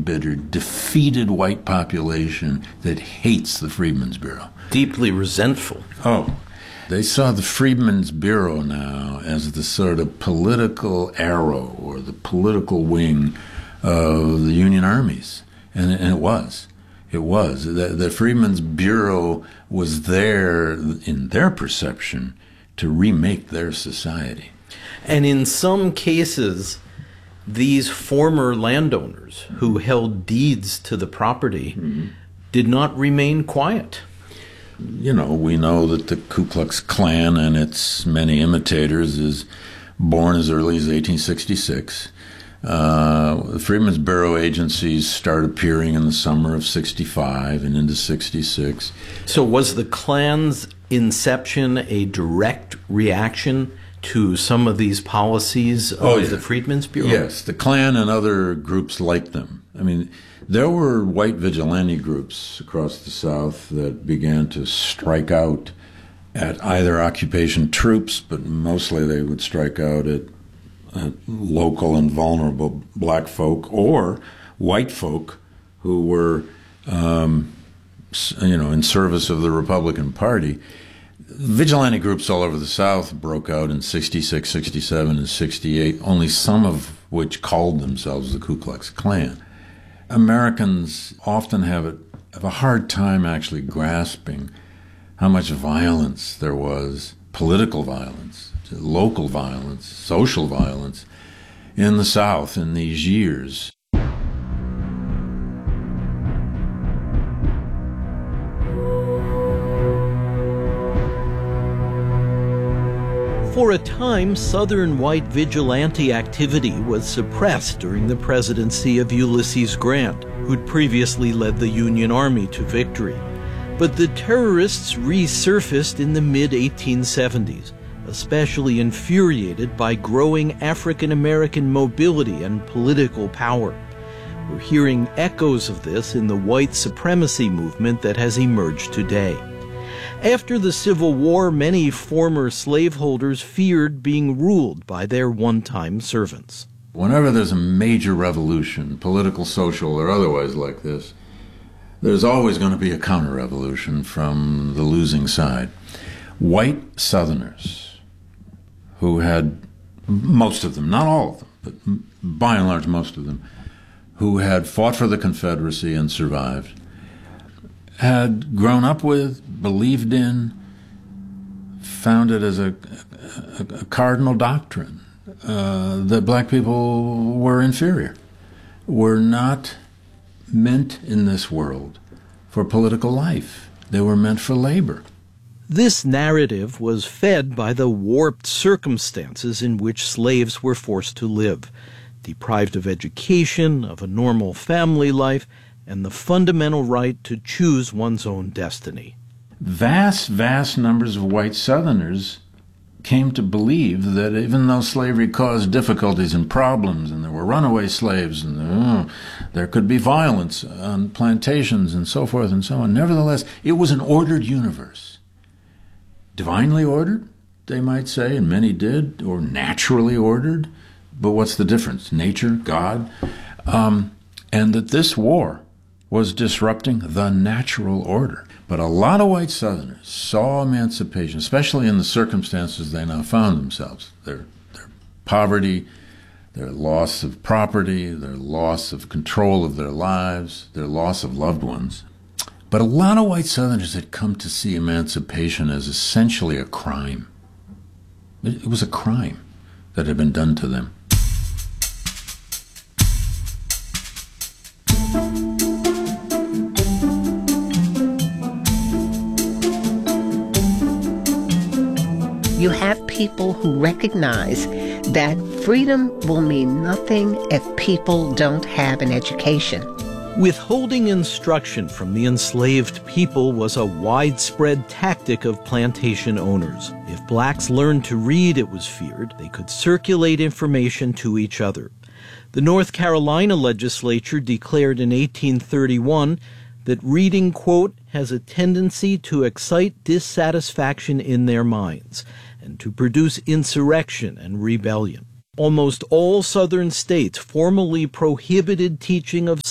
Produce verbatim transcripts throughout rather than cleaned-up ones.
embittered, defeated white population that hates the Freedmen's Bureau. Deeply resentful. Oh, they saw the Freedmen's Bureau now as the sort of political arrow or the political wing of the Union armies. And, and it was. It was. The, the Freedmen's Bureau was there, in their perception, to remake their society. And in some cases, these former landowners who held deeds to the property mm-hmm. did not remain quiet. You know, we know that the Ku Klux Klan and its many imitators is born as early as eighteen sixty-six. Uh, the Freedmen's Bureau agencies start appearing in the summer of sixty-five and into sixty-six. So was the Klan's inception a direct reaction to some of these policies of oh, yeah. the Freedmen's Bureau? Yes, the Klan and other groups like them. I mean, there were white vigilante groups across the South that began to strike out at either occupation troops, but mostly they would strike out at, at local and vulnerable black folk or white folk who were, um, you know, in service of the Republican Party. Vigilante groups all over the South broke out in sixty-six, sixty-seven, and sixty-eight, only some of which called themselves the Ku Klux Klan. Americans often have, it, have a hard time actually grasping how much violence there was, political violence, local violence, social violence, in the South in these years. For a time, Southern white vigilante activity was suppressed during the presidency of Ulysses Grant, who'd previously led the Union Army to victory. But the terrorists resurfaced in the mid eighteen seventies, especially infuriated by growing African-American mobility and political power. We're hearing echoes of this in the white supremacy movement that has emerged today. After the Civil War, many former slaveholders feared being ruled by their one-time servants. Whenever there's a major revolution, political, social, or otherwise like this, there's always going to be a counter-revolution from the losing side. White Southerners, who had, most of them, not all of them, but by and large most of them, who had fought for the Confederacy and survived, had grown up with, believed in, found it as a, a, a cardinal doctrine uh, that black people were inferior, were not meant in this world for political life. They were meant for labor. This narrative was fed by the warped circumstances in which slaves were forced to live, deprived of education, of a normal family life, and the fundamental right to choose one's own destiny. Vast, vast numbers of white Southerners came to believe that even though slavery caused difficulties and problems, and there were runaway slaves, and uh, there could be violence on plantations and so forth and so on, nevertheless, it was an ordered universe. Divinely ordered, they might say, and many did, or naturally ordered, but what's the difference? Nature, God? Um, and that this war was disrupting the natural order. But a lot of white Southerners saw emancipation, especially in the circumstances they now found themselves, their, their poverty, their loss of property, their loss of control of their lives, their loss of loved ones. But a lot of white Southerners had come to see emancipation as essentially a crime. It, it was a crime that had been done to them. You have people who recognize that freedom will mean nothing if people don't have an education. Withholding instruction from the enslaved people was a widespread tactic of plantation owners. If blacks learned to read, it was feared, they could circulate information to each other. The North Carolina legislature declared in eighteen thirty-one that reading, quote, has a tendency to excite dissatisfaction in their minds and to produce insurrection and rebellion. Almost all Southern states formally prohibited teaching of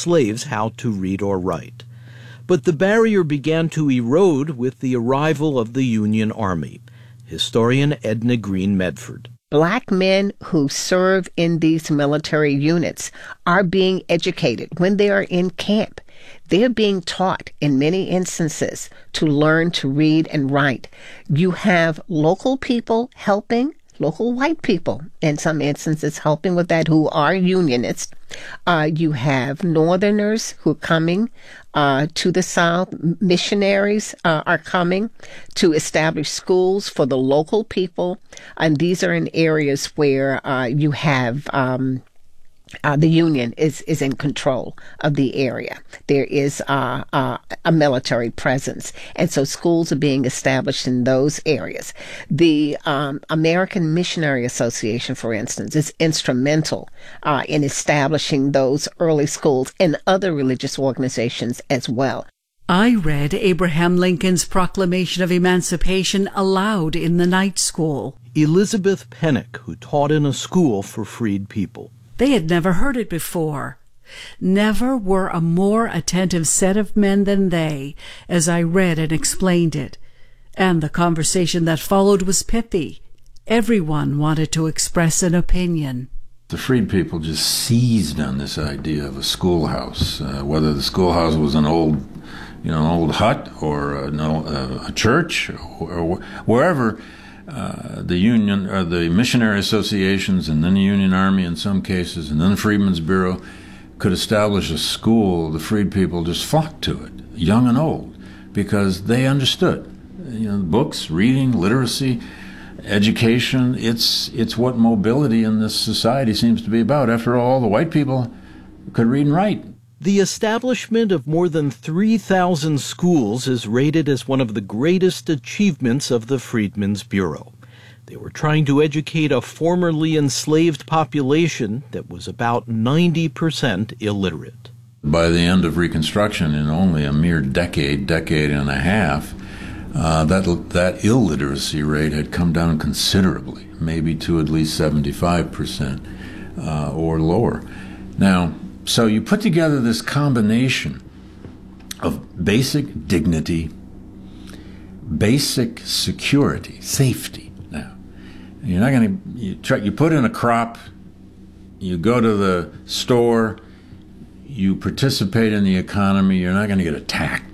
slaves how to read or write. But the barrier began to erode with the arrival of the Union Army. Historian Edna Green Medford. Black men who serve in these military units are being educated when they are in camp. They're being taught, in many instances, to learn to read and write. You have local people helping, local white people, in some instances, helping with that, who are unionists. Uh, you have Northerners who are coming uh, to the South. Missionaries uh, are coming to establish schools for the local people. And these are in areas where uh, you have... Um, Uh, the Union is, is in control of the area. There is uh, uh, a military presence. And so schools are being established in those areas. The um, American Missionary Association, for instance, is instrumental uh, in establishing those early schools and other religious organizations as well. I read Abraham Lincoln's Proclamation of Emancipation aloud in the night school. Elizabeth Pennock, who taught in a school for freed people. They had never heard it before. Never were a more attentive set of men than they, as I read and explained it. And the conversation that followed was pithy. Everyone wanted to express an opinion. The freed people just seized on this idea of a schoolhouse, uh, whether the schoolhouse was an old, you know, an old hut or a, a, a church or, or wherever. Uh, the union, or the missionary associations, and then the Union Army in some cases, and then the Freedmen's Bureau could establish a school. The freed people just flocked to it, young and old, because they understood. You know, books, reading, literacy, education. It's it's what mobility in this society seems to be about. After all, the white people could read and write. The establishment of more than three thousand schools is rated as one of the greatest achievements of the Freedmen's Bureau. They were trying to educate a formerly enslaved population that was about ninety percent illiterate. By the end of Reconstruction, in only a mere decade, decade and a half, uh, that, that illiteracy rate had come down considerably, maybe to at least seventy-five percent uh, or lower. Now, so you put together this combination of basic dignity, basic security, safety. Now, you're not going to, you try, you put in a crop, you go to the store, you participate in the economy, you're not going to get attacked.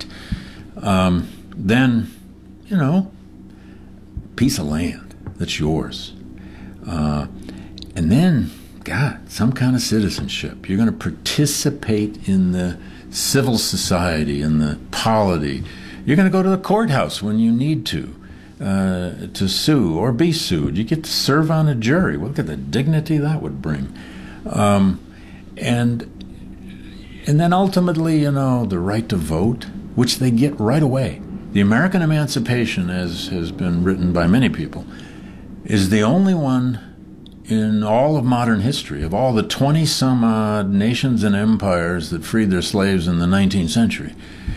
Um, then, you know, piece of land that's yours. Uh, and then, God, some kind of citizenship. You're going to participate in the civil society, in the polity. You're going to go to the courthouse when you need to, uh, to sue or be sued. You get to serve on a jury. Look at the dignity that would bring. Um, and and then ultimately, you know, the right to vote, which they get right away. The American Emancipation, as has been written by many people, is the only one in all of modern history, of all the twenty-some-odd nations and empires that freed their slaves in the nineteenth century,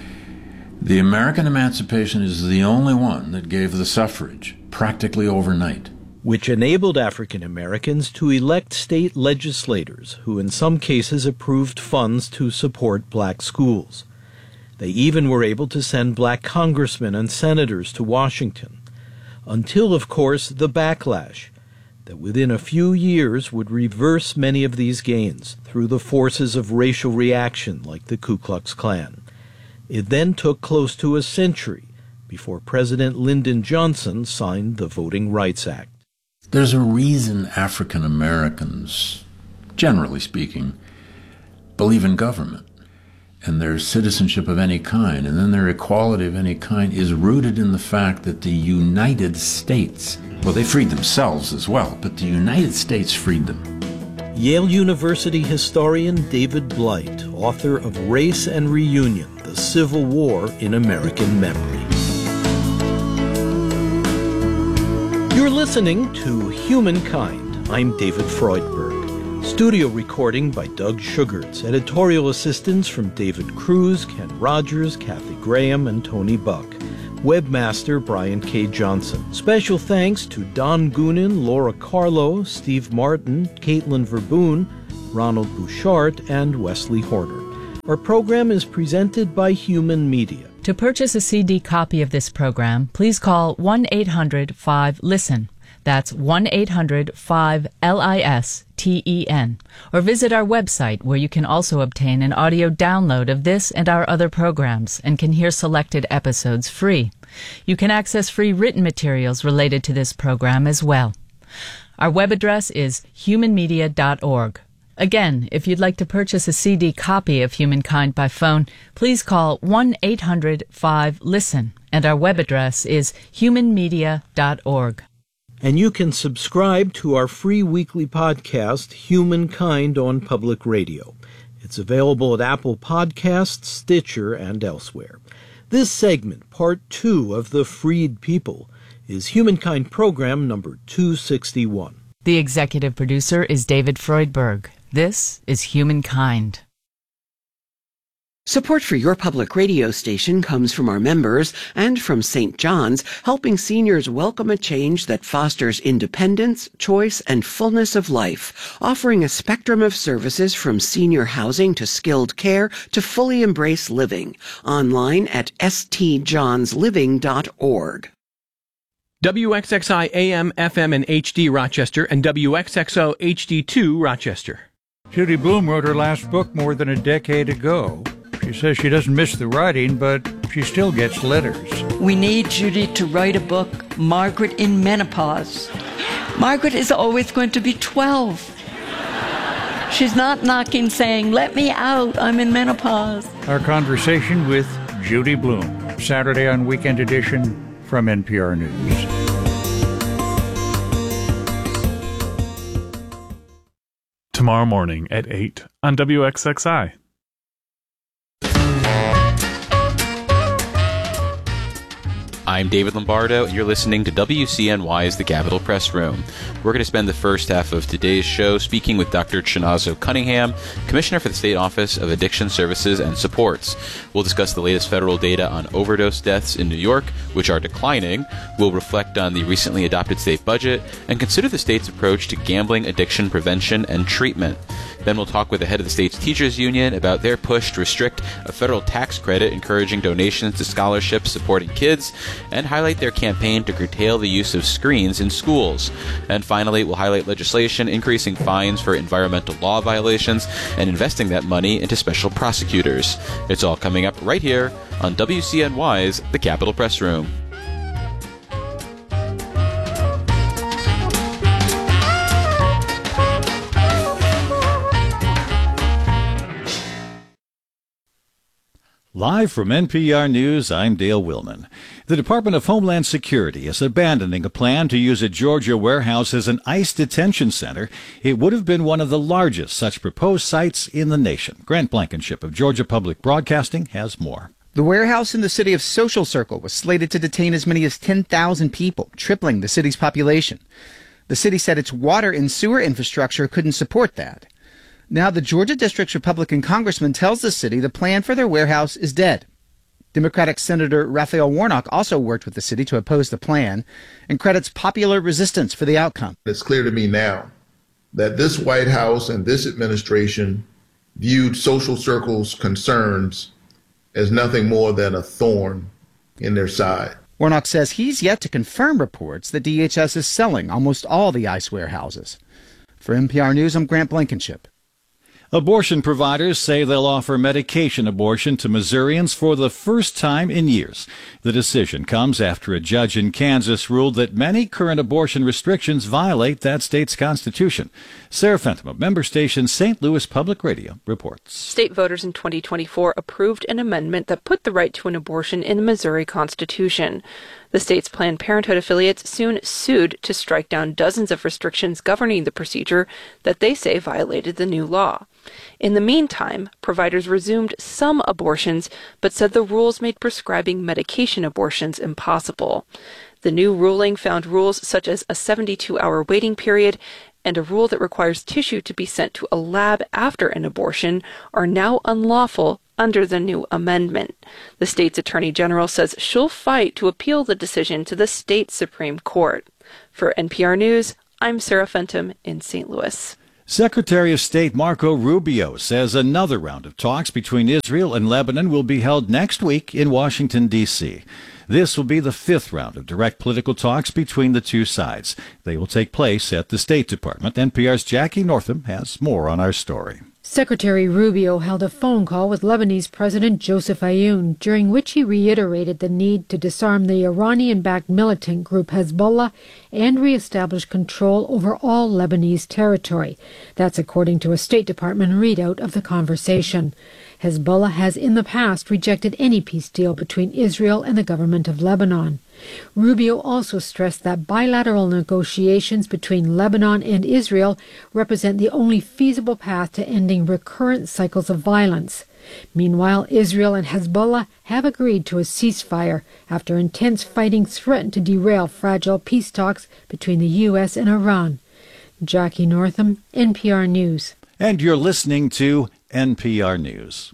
the American Emancipation is the only one that gave the suffrage practically overnight. Which enabled African Americans to elect state legislators who in some cases approved funds to support black schools. They even were able to send black congressmen and senators to Washington. Until, of course, the backlash that within a few years would reverse many of these gains through the forces of racial reaction like the Ku Klux Klan. It then took close to a century before President Lyndon Johnson signed the Voting Rights Act. There's a reason African Americans, generally speaking, believe in government and their citizenship of any kind, and then their equality of any kind is rooted in the fact that the United States, well, they freed themselves as well, but the United States freed them. Yale University historian David Blight, author of Race and Reunion, The Civil War in American Memory. You're listening to Humankind. I'm David Freudberg. Studio recording by Doug Sugarts. Editorial assistance from David Cruz, Ken Rogers, Kathy Graham, and Tony Buck. Webmaster Brian K. Johnson. Special thanks to Don Goonan, Laura Carlo, Steve Martin, Caitlin Verboon, Ronald Bouchard, and Wesley Horner. Our program is presented by Human Media. To purchase a C D copy of this program, please call one eight hundred five LISTEN. That's one eight hundred five L I S T E N. Or visit our website, where you can also obtain an audio download of this and our other programs and can hear selected episodes free. You can access free written materials related to this program as well. Our web address is human media dot org. Again, if you'd like to purchase a C D copy of Humankind by phone, please call one eight hundred five LISTEN, and our web address is human media dot org. And you can subscribe to our free weekly podcast, Humankind on Public Radio. It's available at Apple Podcasts, Stitcher, and elsewhere. This segment, part two of The Freed People, is Humankind program number two sixty-one. The executive producer is David Freudberg. This is Humankind. Support for your public radio station comes from our members and from Saint John's, helping seniors welcome a change that fosters independence, choice, and fullness of life, offering a spectrum of services from senior housing to skilled care to fully embrace living. Online at s t johns living dot org. W X X I A M, F M, and H D Rochester, and W X X O H D two Rochester. Judy Blume wrote her last book more than a decade ago. She says she doesn't miss the writing, but she still gets letters. We need Judy to write a book, Margaret in Menopause. Margaret is always going to be twelve. She's not knocking saying, let me out, I'm in menopause. Our conversation with Judy Blume, Saturday on Weekend Edition from N P R News. Tomorrow morning at eight on W X X I. I'm David Lombardo, and you're listening to W C N Y's The Capitol Press Room. We're going to spend the first half of today's show speaking with Doctor Chinazo Cunningham, Commissioner for the State Office of Addiction Services and Supports. We'll discuss the latest federal data on overdose deaths in New York, which are declining. We'll reflect on the recently adopted state budget and consider the state's approach to gambling addiction prevention and treatment. Then we'll talk with the head of the state's teachers union about their push to restrict a federal tax credit encouraging donations to scholarships supporting kids, and highlight their campaign to curtail the use of screens in schools. And finally, we'll highlight legislation increasing fines for environmental law violations and investing that money into special prosecutors. It's all coming up right here on W C N Y's The Capitol Press Room. Live from N P R News, I'm Dale Willman. The Department of Homeland Security is abandoning a plan to use a Georgia warehouse as an ICE detention center. It would have been one of the largest such proposed sites in the nation. Grant Blankenship of Georgia Public Broadcasting has more. The warehouse in the city of Social Circle was slated to detain as many as ten thousand people, tripling the city's population. The city said its water and sewer infrastructure couldn't support that. Now the Georgia District's Republican congressman tells the city the plan for their warehouse is dead. Democratic Senator Raphael Warnock also worked with the city to oppose the plan and credits popular resistance for the outcome. It's clear to me now that this White House and this administration viewed Social Circle's concerns as nothing more than a thorn in their side. Warnock says he's yet to confirm reports that D H S is selling almost all the ICE warehouses. For N P R News, I'm Grant Blankenship. Abortion providers say they'll offer medication abortion to Missourians for the first time in years. The decision comes after a judge in Kansas ruled that many current abortion restrictions violate that state's constitution. Sarah Fenton of member station Saint Louis Public Radio reports. State voters in twenty twenty-four approved an amendment that put the right to an abortion in the Missouri Constitution. The state's Planned Parenthood affiliates soon sued to strike down dozens of restrictions governing the procedure that they say violated the new law. In the meantime, providers resumed some abortions, but said the rules made prescribing medication abortions impossible. The new ruling found rules such as a seventy-two hour waiting period and a rule that requires tissue to be sent to a lab after an abortion are now unlawful under the new amendment. The state's attorney general says she'll fight to appeal the decision to the state Supreme Court. For N P R News, I'm Sarah Fenton in Saint Louis. Secretary of State Marco Rubio says another round of talks between Israel and Lebanon will be held next week in Washington, D C This will be the fifth round of direct political talks between the two sides. They will take place at the State Department. N P R's Jackie Northam has more on our story. Secretary Rubio held a phone call with Lebanese President Joseph Aoun, during which he reiterated the need to disarm the Iranian-backed militant group Hezbollah and reestablish control over all Lebanese territory. That's according to a State Department readout of the conversation. Hezbollah has in the past rejected any peace deal between Israel and the government of Lebanon. Rubio also stressed that bilateral negotiations between Lebanon and Israel represent the only feasible path to ending recurrent cycles of violence. Meanwhile, Israel and Hezbollah have agreed to a ceasefire after intense fighting threatened to derail fragile peace talks between the U S and Iran. Jackie Northam, N P R News. And you're listening to N P R News.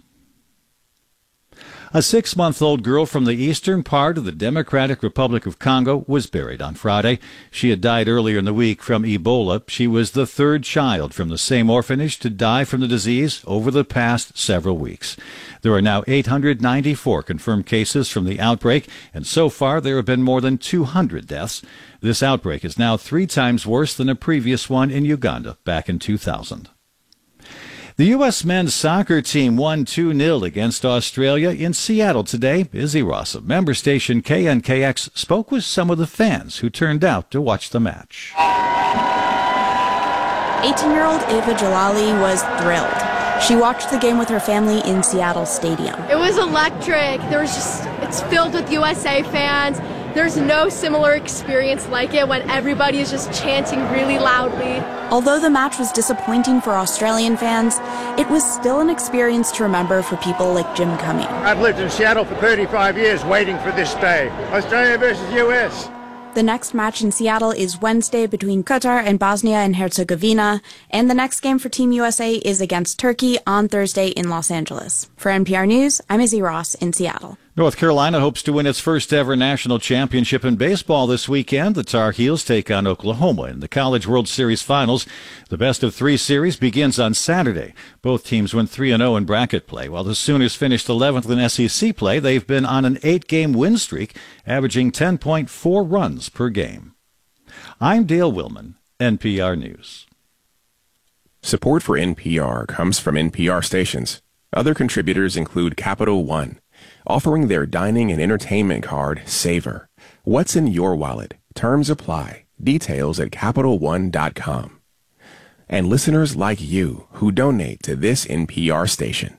A six-month-old girl from the eastern part of the Democratic Republic of Congo was buried on Friday. She had died earlier in the week from Ebola. She was the third child from the same orphanage to die from the disease over the past several weeks. There are now eight hundred ninety-four confirmed cases from the outbreak, and so far there have been more than two hundred deaths. This outbreak is now three times worse than a previous one in Uganda back in two thousand. The U S men's soccer team won two nil against Australia in Seattle today. Izzy Ross of member station K N K X spoke with some of the fans who turned out to watch the match. eighteen-year-old Ava Jalali was thrilled. She watched the game with her family in Seattle Stadium. It was electric. There was just, it's filled with U S A fans. There's no similar experience like it when everybody is just chanting really loudly. Although the match was disappointing for Australian fans, it was still an experience to remember for people like Jim Cumming. I've lived in Seattle for thirty-five years waiting for this day. Australia versus U S. The next match in Seattle is Wednesday between Qatar and Bosnia and Herzegovina, and the next game for Team U S A is against Turkey on Thursday in Los Angeles. For N P R News, I'm Izzy Ross in Seattle. North Carolina hopes to win its first ever national championship in baseball this weekend. The Tar Heels take on Oklahoma in the College World Series Finals. The best of three series begins on Saturday. Both teams went three and oh in bracket play. While the Sooners finished eleventh in S E C play, they've been on an eight-game win streak, averaging ten point four runs per game. I'm Dale Willman, N P R News. Support for N P R comes from N P R stations. Other contributors include Capital One, offering their dining and entertainment card, Savor. What's in your wallet? Terms apply. Details at Capital One dot com. And listeners like you who donate to this N P R station.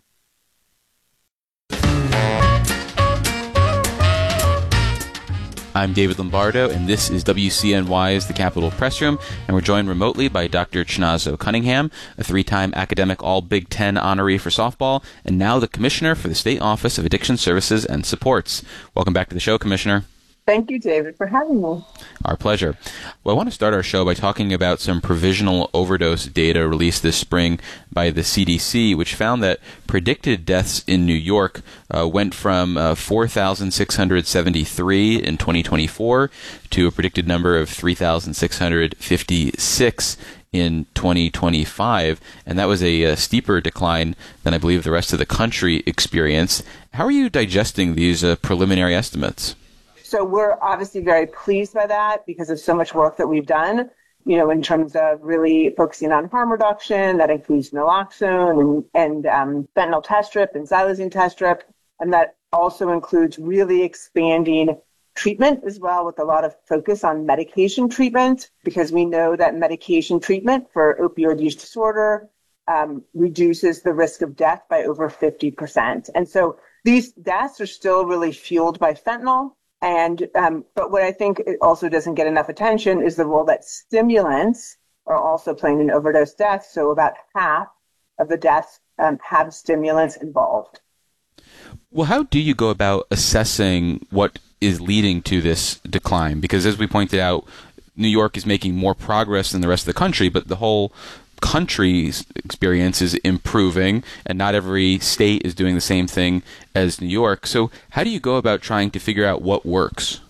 I'm David Lombardo, and this is W C N Y's The Capitol Press Room, and we're joined remotely by Doctor Chinazo Cunningham, a three-time academic All-Big Ten honoree for softball, and now the Commissioner for the State Office of Addiction Services and Supports. Welcome back to the show, Commissioner. Thank you, David, for having me. Our pleasure. Well, I want to start our show by talking about some provisional overdose data released this spring by the C D C, which found that predicted deaths in New York uh, went from uh, four thousand six hundred seventy-three in twenty twenty-four to a predicted number of three thousand six hundred fifty-six in twenty twenty-five, and that was a, a steeper decline than I believe the rest of the country experienced. How are you digesting these uh, preliminary estimates? So we're obviously very pleased by that because of so much work that we've done, you know, in terms of really focusing on harm reduction. That includes naloxone and, and um, fentanyl test strip and xylazine test strip. And that also includes really expanding treatment as well, with a lot of focus on medication treatment, because we know that medication treatment for opioid use disorder um, reduces the risk of death by over fifty percent. And so these deaths are still really fueled by fentanyl. And um, but what I think it also doesn't get enough attention is the role that stimulants are also playing in overdose deaths. So about half of the deaths um, have stimulants involved. Well, how do you go about assessing what is leading to this decline? Because as we pointed out, New York is making more progress than the rest of the country, but the whole country's experience is improving, and not every state is doing the same thing as New York. So how do you go about trying to figure out what works?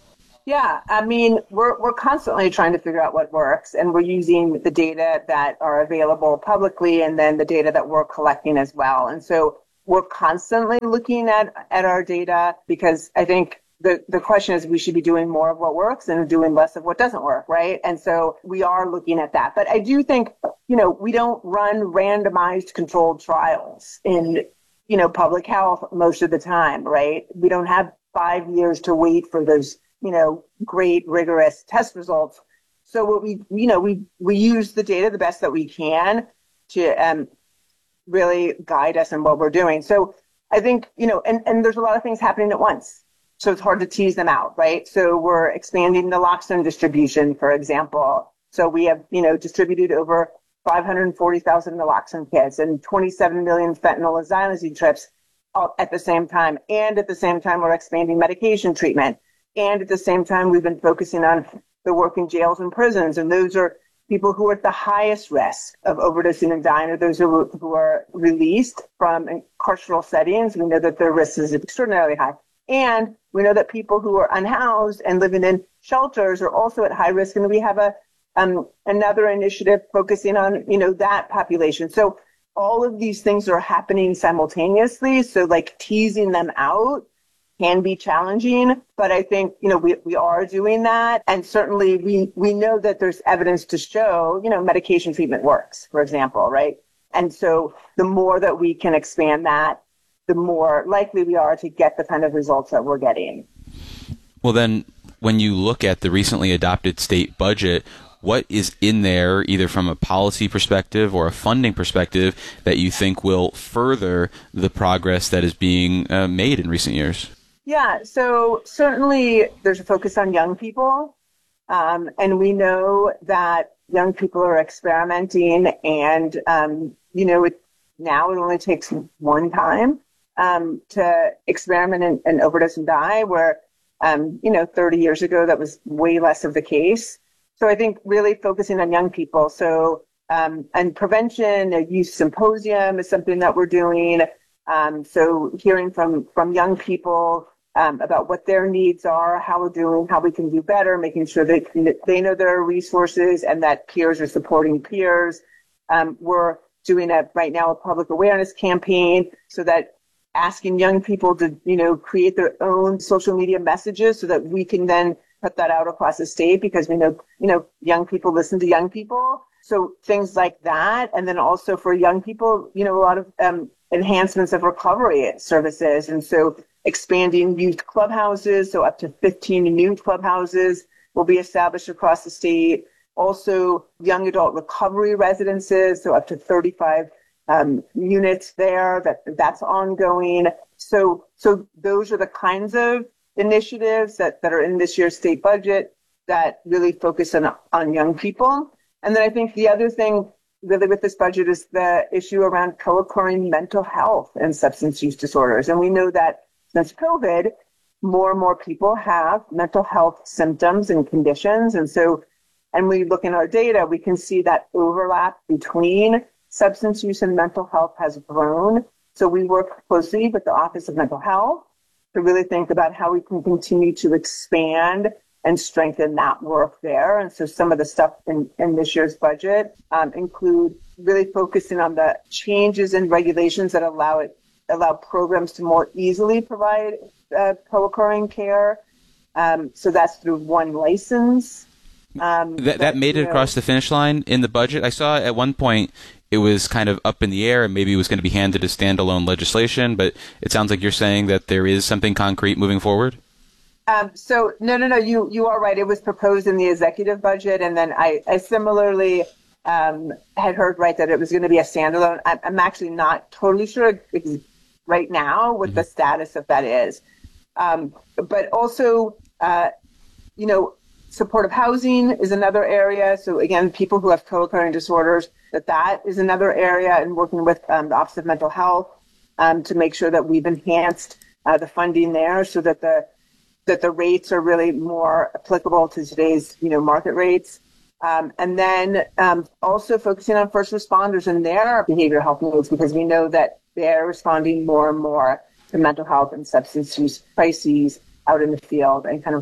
Yeah, I mean, we're we're constantly trying to figure out what works, and we're using the data that are available publicly and then the data that we're collecting as well. And so we're constantly looking at, at our data, because I think the, the question is we should be doing more of what works and doing less of what doesn't work, right? And so we are looking at that. But I do think, you know, we don't run randomized controlled trials in, you know, public health most of the time, right? We don't have five years to wait for those, you know, great rigorous test results. So what we, you know, we, we use the data the best that we can to um, really guide us in what we're doing. So I think, you know, and, and there's a lot of things happening at once. So it's hard to tease them out, right? So we're expanding naloxone distribution, for example. So we have, you know, distributed over five hundred forty thousand naloxone kits and twenty-seven million fentanyl and xylazine trips all at the same time. And at the same time, we're expanding medication treatment. And at the same time, we've been focusing on the work in jails and prisons. And those are people who are at the highest risk of overdosing and dying, or those who, who are released from carceral settings. We know that their risk is extraordinarily high. And we know that people who are unhoused and living in shelters are also at high risk. And we have a um, another initiative focusing on, you know, that population. So all of these things are happening simultaneously. So like teasing them out can be challenging, but I think, you know, we, we are doing that. And certainly we, we know that there's evidence to show, you know, medication treatment works, for example, right? And so the more that we can expand that, the more likely we are to get the kind of results that we're getting. Well, then, when you look at the recently adopted state budget, what is in there, either from a policy perspective or a funding perspective, that you think will further the progress that is being uh, made in recent years? Yeah, so certainly there's a focus on young people. Um, and we know that young people are experimenting, and, um, you know, it, now it only takes one time um, to experiment and, and overdose and die, where, um, you know, thirty years ago, that was way less of the case. So I think really focusing on young people. So, um, and prevention, a youth symposium is something that we're doing. Um, so hearing from, from young people um, about what their needs are, how we're doing, how we can do better, making sure that they know there are resources and that peers are supporting peers. Um, we're doing a, right now a public awareness campaign, so that asking young people to, you know, create their own social media messages so that we can then put that out across the state, because we know, you know, young people listen to young people. So things like that. And then also for young people, you know, a lot of um, enhancements of recovery services. And so expanding youth clubhouses. So up to fifteen new clubhouses will be established across the state. Also young adult recovery residences. So up to thirty-five um, units there. That that's ongoing. So, so those are the kinds of initiatives that, that are in this year's state budget that really focus on, on young people. And then I think the other thing really with this budget is the issue around co-occurring mental health and substance use disorders. And we know that since COVID, more and more people have mental health symptoms and conditions. And so, and we look in our data, we can see that overlap between substance use and mental health has grown. So we work closely with the Office of Mental Health to really think about how we can continue to expand and strengthen that work there. And so some of the stuff in, in this year's budget um, include really focusing on the changes in regulations that allow it, allow programs to more easily provide uh, co-occurring care. Um, so that's through one license. Um, that, that made it know, across the finish line in the budget. I saw at one point it was kind of up in the air and maybe it was going to be handed as standalone legislation, but it sounds like you're saying that there is something concrete moving forward. Um, so no, no, no, you, you are right. It was proposed in the executive budget. And then I, I similarly um, had heard, right, that it was going to be a standalone. I'm, I'm actually not totally sure right now what mm-hmm. the status of that is. Um, but also, uh, you know, supportive housing is another area. So again, people who have co-occurring disorders, that that is another area, and working with um, the Office of Mental Health um, to make sure that we've enhanced uh, the funding there so that the that the rates are really more applicable to today's, you know, market rates. Um, and then um, also focusing on first responders and their behavioral health needs, because we know that they're responding more and more to mental health and substance use crises out in the field, and kind of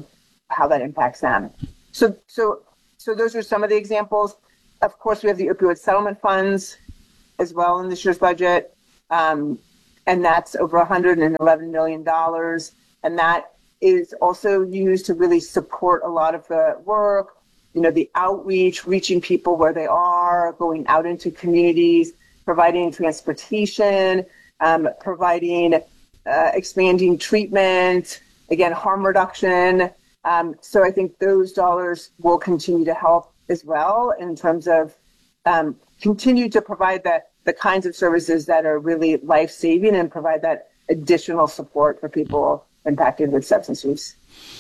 how that impacts them. So, so, so those are some of the examples. Of course, we have the opioid settlement funds as well in this year's budget, um, and that's over one hundred eleven million dollars, and that is also used to really support a lot of the work, you know, the outreach, reaching people where they are, going out into communities, providing transportation, um, providing, uh, expanding treatment, again, harm reduction. Um, so I think those dollars will continue to help as well in terms of um, continue to provide the, the kinds of services that are really life-saving and provide that additional support for people impacted with substance use.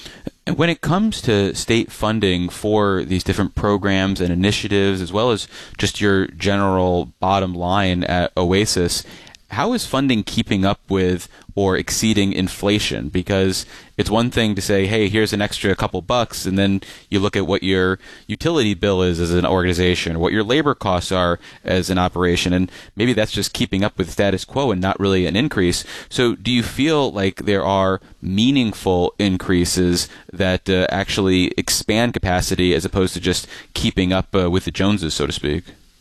And when it comes to state funding for these different programs and initiatives, as well as just your general bottom line at Oasis, how is funding keeping up with or exceeding inflation? Because it's one thing to say, hey, here's an extra couple bucks, and then you look at what your utility bill is as an organization, what your labor costs are as an operation, and maybe that's just keeping up with status quo and not really an increase. So do you feel like there are meaningful increases that uh, actually expand capacity as opposed to just keeping up uh, with the Joneses, so to speak?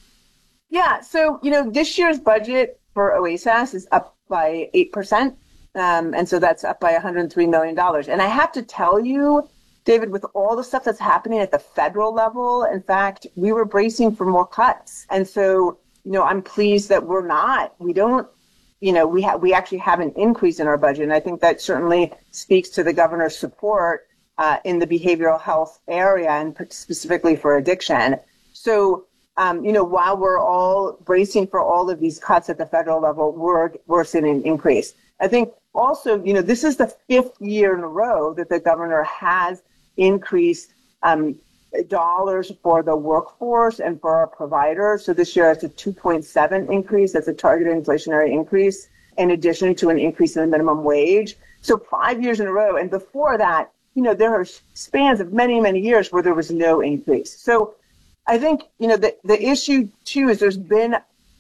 Yeah, so, you know, this year's budget for Oasis is up by eight percent. Um, and so that's up by one hundred three million dollars. And I have to tell you, David, with all the stuff that's happening at the federal level, in fact, we were bracing for more cuts. And so, you know, I'm pleased that we're not, we don't, you know, we have, we actually have an increase in our budget. And I think that certainly speaks to the governor's support uh, in the behavioral health area and specifically for addiction. So, Um, you know, while we're all bracing for all of these cuts at the federal level, we're, we're seeing an increase. I think also, you know, this is the fifth year in a row that the governor has increased um, dollars for the workforce and for our providers. So this year it's a two point seven increase. That's a targeted inflationary increase in addition to an increase in the minimum wage. So five years in a row. And before that, you know, there are spans of many, many years where there was no increase. So I think, you know, the, the issue, too, is there's been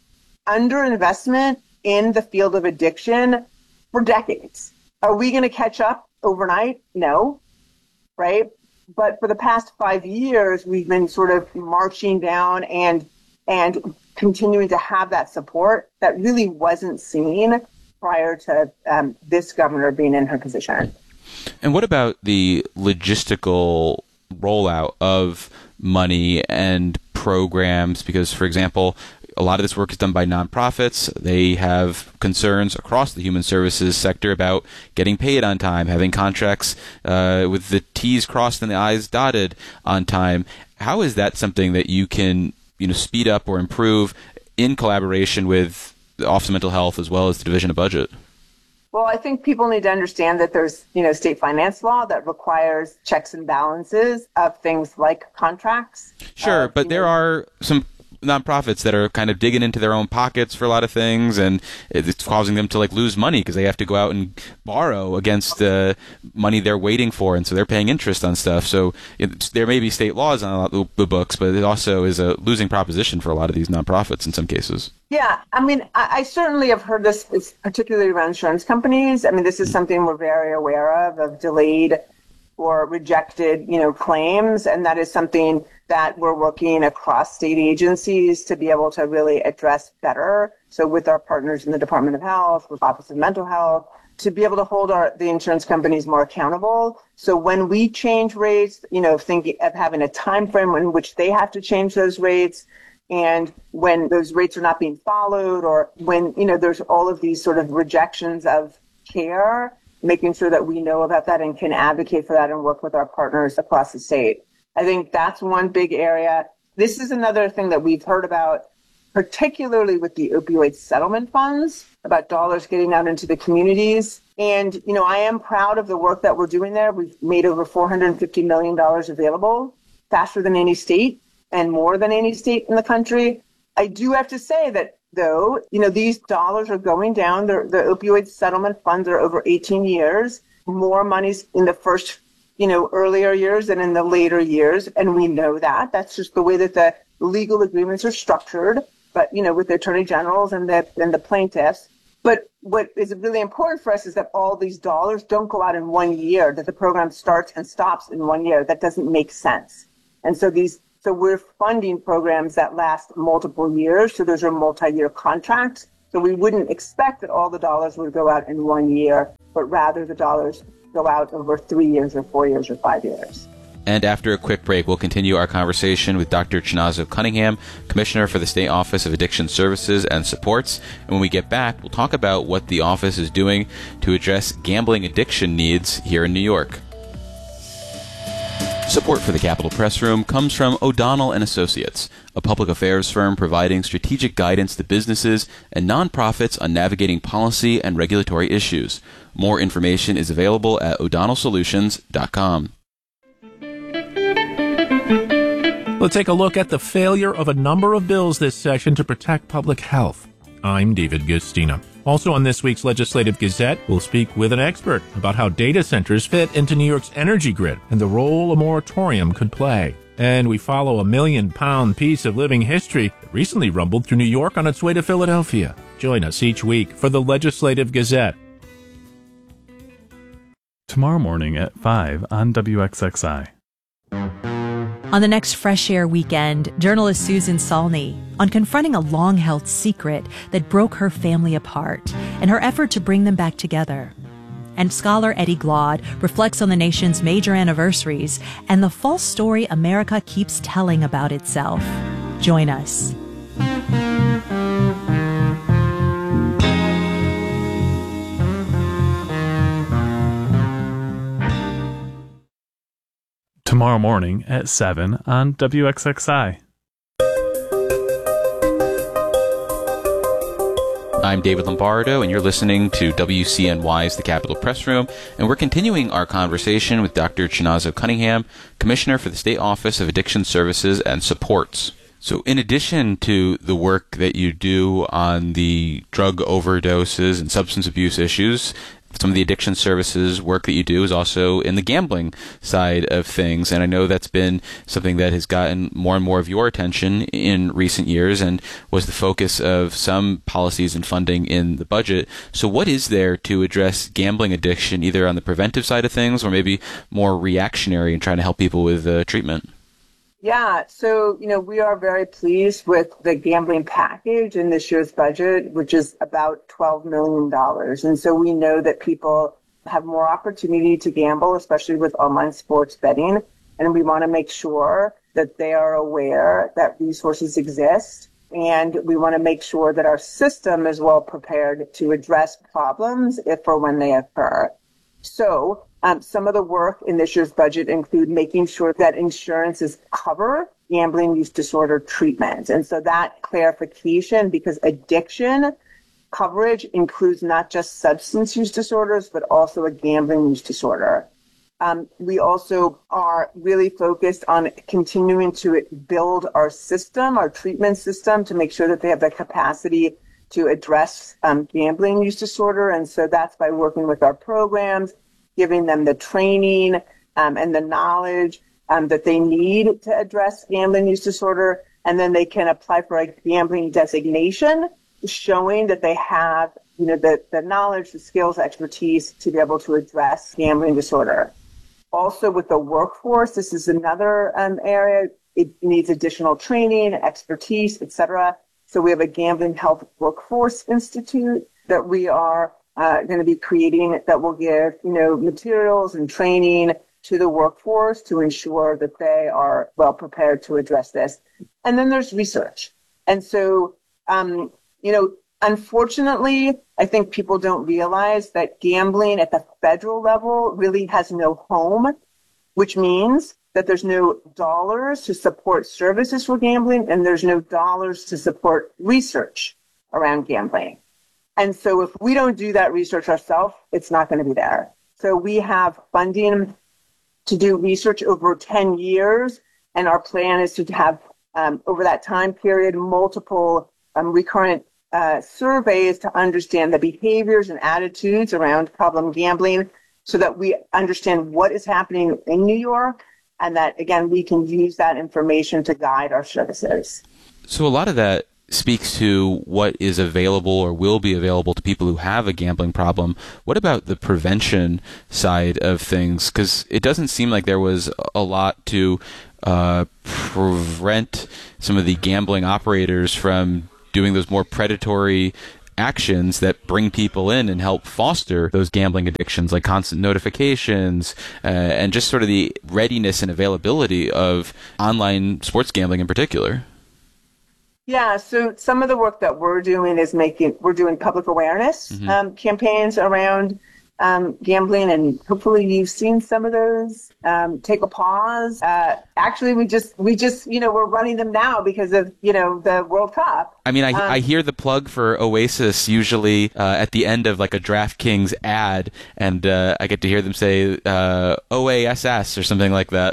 underinvestment in the field of addiction for decades. Are we going to catch up overnight? No, right? But for the past five years, we've been sort of marching down and and continuing to have that support that really wasn't seen prior to um, this governor being in her position. And what about the logistical rollout of money and programs? Because, for example, a lot of this work is done by nonprofits. They have concerns across the human services sector about getting paid on time, having contracts uh, with the T's crossed and the I's dotted on time. How is that something that you can, you know, speed up or improve in collaboration with the Office of Mental Health as well as the Division of Budget? Well, I think people need to understand that there's, you know, state finance law that requires checks and balances of things like contracts. Sure, uh, but there know. are some nonprofits that are kind of digging into their own pockets for a lot of things, and it's causing them to like lose money because they have to go out and borrow against uh, money they're waiting for, and so they're paying interest on stuff. So it's, there may be state laws on a lot of the books, but it also is a losing proposition for a lot of these nonprofits in some cases. Yeah, I mean, I, I certainly have heard this, particularly around insurance companies. I mean, this is something we're very aware of, of delayed or rejected, you know, claims, and that is something that we're working across state agencies to be able to really address better. So with our partners in the Department of Health, with Office of Mental Health, to be able to hold our the insurance companies more accountable. So when we change rates, you know, thinking of having a time frame in which they have to change those rates, and when those rates are not being followed, or when, you know, there's all of these sort of rejections of care, making sure that we know about that and can advocate for that and work with our partners across the state. I think that's one big area. This is another thing that we've heard about, particularly with the opioid settlement funds, about dollars getting out into the communities. And, you know, I am proud of the work that we're doing there. We've made over four hundred fifty million dollars available, faster than any state and more than any state in the country. I do have to say that, though, you know, these dollars are going down. The, the opioid settlement funds are over eighteen years. More money's in the first, you know, earlier years than in the later years. And we know that. That's just the way that the legal agreements are structured. But, you know, with the attorney generals and the, and the plaintiffs. But what is really important for us is that all these dollars don't go out in one year, that the program starts and stops in one year. That doesn't make sense. And so these, so we're funding programs that last multiple years. So those are multi-year contracts. So we wouldn't expect that all the dollars would go out in one year, but rather the dollars go out over three years or four years or five years. And after a quick break, we'll continue our conversation with Doctor Chinazo Cunningham, Commissioner for the State Office of Addiction Services and Supports. And when we get back, we'll talk about what the office is doing to address gambling addiction needs here in New York. Support for the Capitol Press Room comes from O'Donnell and Associates, a public affairs firm providing strategic guidance to businesses and nonprofits on navigating policy and regulatory issues. More information is available at o'donnell solutions dot com. Let's take a look at the failure of a number of bills this session to protect public health. I'm David Gustina. Also on this week's Legislative Gazette, we'll speak with an expert about how data centers fit into New York's energy grid and the role a moratorium could play. And we follow a million-pound piece of living history that recently rumbled through New York on its way to Philadelphia. Join us each week for the Legislative Gazette. Tomorrow morning at five on W X X I. On the next Fresh Air weekend, journalist Susan Salney on confronting a long-held secret that broke her family apart and her effort to bring them back together. And scholar Eddie Glaude reflects on the nation's major anniversaries and the false story America keeps telling about itself. Join us. Tomorrow morning at seven on W X X I. I'm David Lombardo, and you're listening to W C N Y's The Capitol Press Room, and we're continuing our conversation with Doctor Chinazo Cunningham, Commissioner for the State Office of Addiction Services and Supports. So in addition to the work that you do on the drug overdoses and substance abuse issues, some of the addiction services work that you do is also in the gambling side of things. And I know that's been something that has gotten more and more of your attention in recent years and was the focus of some policies and funding in the budget. So what is there to address gambling addiction, either on the preventive side of things or maybe more reactionary in trying to help people with uh, treatment? Yeah, so, you know, we are very pleased with the gambling package in this year's budget, which is about twelve million dollars. And so we know that people have more opportunity to gamble, especially with online sports betting. And we want to make sure that they are aware that resources exist. And we want to make sure that our system is well prepared to address problems if or when they occur. So Um, some of the work in this year's budget include making sure that insurances cover gambling use disorder treatment. And so that clarification, because addiction coverage includes not just substance use disorders, but also a gambling use disorder. Um, we also are really focused on continuing to build our system, our treatment system, to make sure that they have the capacity to address um, gambling use disorder. And so that's by working with our programs, giving them the training um, and the knowledge um, that they need to address gambling use disorder. And then they can apply for a gambling designation, showing that they have, you know, the, the knowledge, the skills, expertise to be able to address gambling disorder. Also with the workforce, this is another um, area. It needs additional training, expertise, et cetera. So we have a Gambling Health Workforce Institute that we are Uh, going to be creating that will give, you know, materials and training to the workforce to ensure that they are well prepared to address this. And then there's research. And so, um, you know, unfortunately, I think people don't realize that gambling at the federal level really has no home, which means that there's no dollars to support services for gambling, and there's no dollars to support research around gambling. And so if we don't do that research ourselves, it's not going to be there. So we have funding to do research over ten years, and our plan is to have, um, over that time period, multiple um, recurrent uh, surveys to understand the behaviors and attitudes around problem gambling so that we understand what is happening in New York, and that, again, we can use that information to guide our services. So a lot of that speaks to what is available or will be available to people who have a gambling problem. What about the prevention side of things? Because it doesn't seem like there was a lot to uh, prevent some of the gambling operators from doing those more predatory actions that bring people in and help foster those gambling addictions, like constant notifications uh, and just sort of the readiness and availability of online sports gambling in particular. Yeah, so some of the work that we're doing is making, we're doing public awareness mm-hmm. um, campaigns around um, gambling, and hopefully you've seen some of those. Um, take a pause. Uh, actually, we just, we just, you know, we're running them now because of, you know, the World Cup. I mean, I, um, I hear the plug for Oasis usually uh, at the end of like a DraftKings ad, and uh, I get to hear them say uh, O A S S or something like that.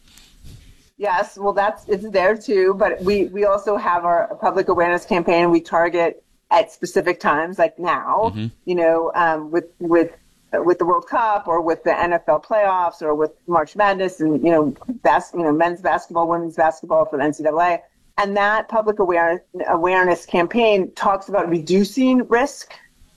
Yes, well, that's it's there too, but we, we also have our public awareness campaign. We target at specific times, like now, mm-hmm. you know, um, with with with the World Cup or with the N F L playoffs or with March Madness and you know, bas- you know, men's basketball, women's basketball for the N C double A. And that public awareness awareness campaign talks about reducing risk.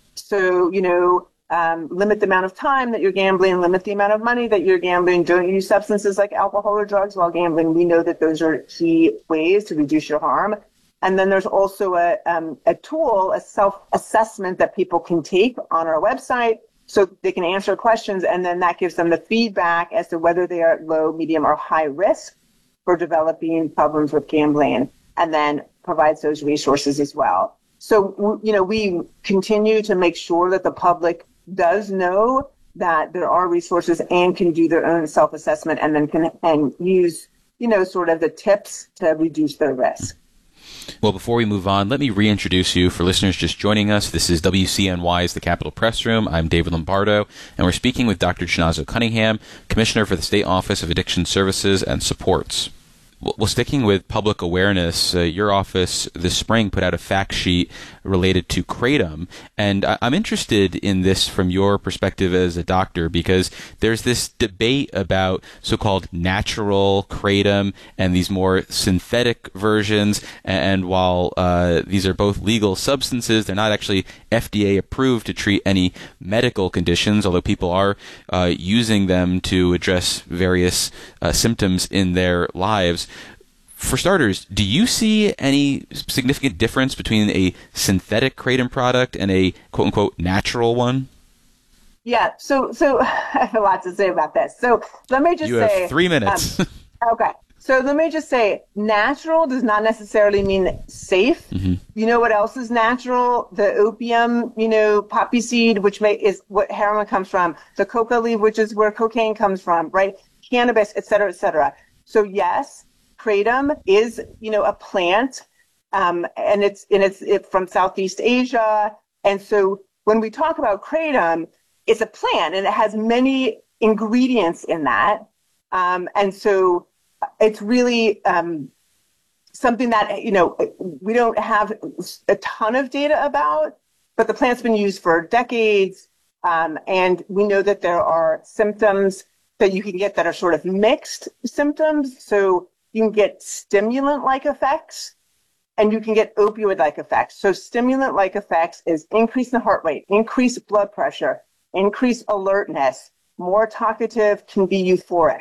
So you know. Um, limit the amount of time that you're gambling, limit the amount of money that you're gambling, don't use substances like alcohol or drugs while gambling. We know that those are key ways to reduce your harm. And then there's also a, um, a tool, a self-assessment that people can take on our website so they can answer questions, and then that gives them the feedback as to whether they are at low, medium, or high risk for developing problems with gambling, and then provides those resources as well. So, you know, we continue to make sure that the public does know that there are resources and can do their own self-assessment and then can and use, you know, sort of the tips to reduce their risk. Well, before we move on, let me reintroduce you for listeners just joining us. This is W C N Y's The Capitol Press Room. I'm David Lombardo, and we're speaking with Doctor Chinazo Cunningham, Commissioner for the State Office of Addiction Services and Supports. Well, sticking with public awareness, uh, your office this spring put out a fact sheet related to kratom, and I- I'm interested in this from your perspective as a doctor, because there's this debate about so-called natural kratom and these more synthetic versions, and while uh, these are both legal substances, they're not actually F D A approved to treat any medical conditions, although people are uh, using them to address various uh, symptoms in their lives. For starters, do you see any significant difference between a synthetic kratom product and a quote-unquote natural one? Yeah, so so I have a lot to say about this. So let me just you say... You have three minutes. Um, okay, so let me just say natural does not necessarily mean safe. Mm-hmm. You know what else is natural? The opium, you know, poppy seed, which may, is what heroin comes from. The coca leaf, which is where cocaine comes from, right? Cannabis, et cetera, et cetera. So yes, kratom is, you know, a plant, um, and it's and it's it from Southeast Asia. And so when we talk about kratom, it's a plant, and it has many ingredients in that. Um, and so it's really um, something that, you know, we don't have a ton of data about, but the plant's been used for decades, um, and we know that there are symptoms that you can get that are sort of mixed symptoms. So you can get stimulant-like effects, and you can get opioid-like effects. So stimulant-like effects is increase in heart rate, increase blood pressure, increase alertness, more talkative, can be euphoric.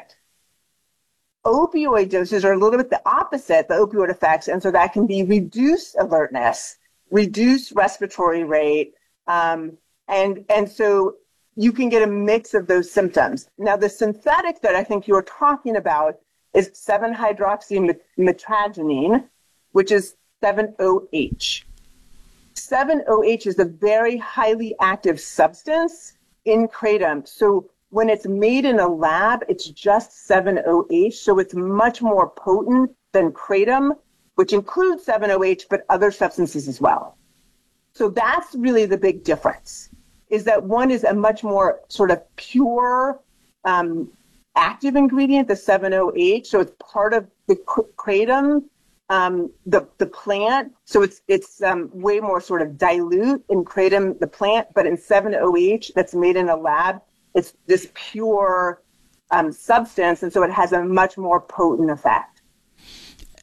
Opioid doses are a little bit the opposite, the opioid effects, and so that can be reduced alertness, reduced respiratory rate, um, and and so you can get a mix of those symptoms. Now, the synthetic that I think you're talking about is seven hydroxymetragenine, which is seven O H. seven O H is a very highly active substance in kratom. So when it's made in a lab, it's just seven O H. So it's much more potent than kratom, which includes seven O H, but other substances as well. So that's really the big difference, is that one is a much more sort of pure, um, active ingredient, the seven O H, so it's part of the kratom, um, the the plant. So it's it's um, way more sort of dilute in kratom, the plant, but in seven O H that's made in a lab, it's this pure um, substance, and so it has a much more potent effect.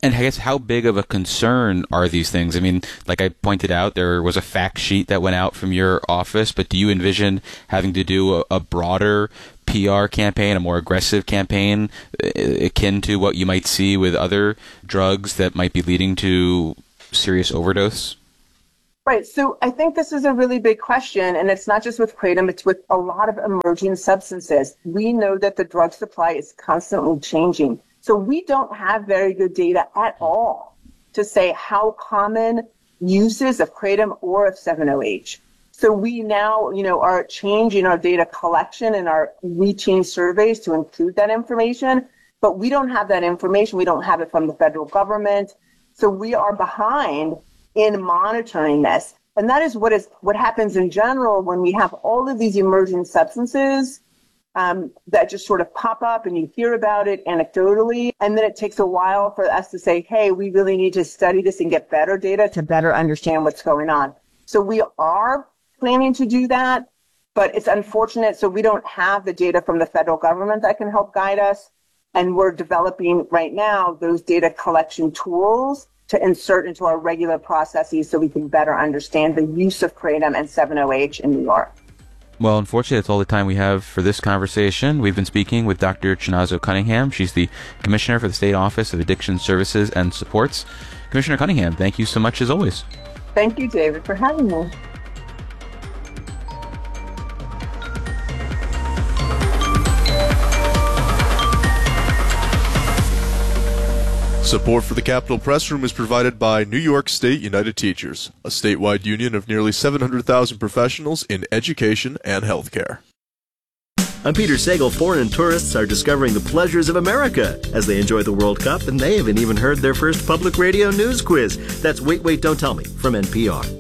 And I guess how big of a concern are these things? I mean, like I pointed out, there was a fact sheet that went out from your office, but do you envision having to do a, a broader P R campaign, a more aggressive campaign, akin to what you might see with other drugs that might be leading to serious overdose? Right. So I think this is a really big question, and it's not just with kratom, it's with a lot of emerging substances. We know that the drug supply is constantly changing. So we don't have very good data at all to say how common uses of kratom or of seven oh H. So we now, you know, are changing our data collection and our routine surveys to include that information, but we don't have that information. We don't have it from the federal government. So we are behind in monitoring this. And that is what is what happens in general when we have all of these emerging substances Um, that just sort of pop up and you hear about it anecdotally. And then it takes a while for us to say, hey, we really need to study this and get better data to better understand what's going on. So we are planning to do that, but it's unfortunate. So we don't have the data from the federal government that can help guide us. And we're developing right now those data collection tools to insert into our regular processes so we can better understand the use of kratom and seven oh H in New York. Well, unfortunately, that's all the time we have for this conversation. We've been speaking with Doctor Chinazo Cunningham. She's the Commissioner for the State Office of Addiction Services and Supports. Commissioner Cunningham, thank you so much as always. Thank you, David, for having me. Support for the Capitol Press Room is provided by New York State United Teachers, a statewide union of nearly seven hundred thousand professionals in education and healthcare. I'm Peter Sagal. Foreign tourists are discovering the pleasures of America as they enjoy the World Cup, and they haven't even heard their first public radio news quiz. That's Wait, Wait, Don't Tell Me from N P R.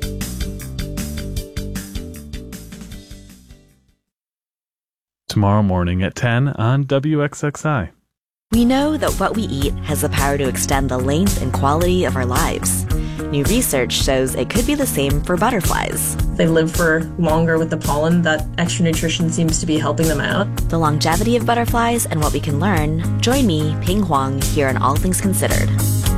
Tomorrow morning at ten on W X X I. We know that what we eat has the power to extend the length and quality of our lives. New research shows it could be the same for butterflies. They live for longer with the pollen. That extra nutrition seems to be helping them out. The longevity of butterflies and what we can learn. Join me, Ping Huang, here on All Things Considered.